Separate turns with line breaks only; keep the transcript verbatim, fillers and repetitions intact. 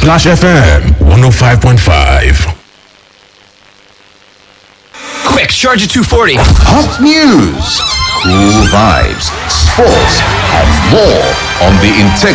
Splash F M one oh five point five.
Quick, charge at two forty.
Hot news, cool vibes, sports, and more on the Integrity